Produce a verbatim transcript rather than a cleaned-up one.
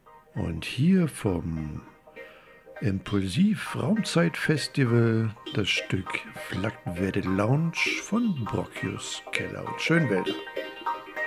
Und hier vom Impulsiv Raumzeit-Festival das Stück Flaggenwerte Lounge von Brocchius, Keller und Schönwälder.